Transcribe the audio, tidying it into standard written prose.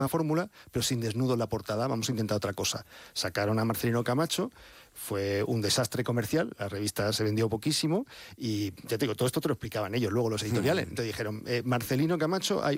fórmula, pero sin desnudo en la portada, vamos a intentar otra cosa. Sacaron a Marcelino Camacho, fue un desastre comercial, la revista se vendió poquísimo y ya te digo, todo esto te lo explicaban ellos, luego los editoriales. Entonces dijeron, Marcelino Camacho, hay